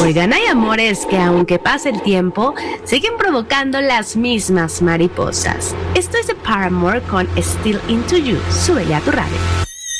Oigan, hay amores que aunque pase el tiempo, siguen provocando las mismas mariposas. Esto es de Paramore con Still Into You. Súbele a tu radio.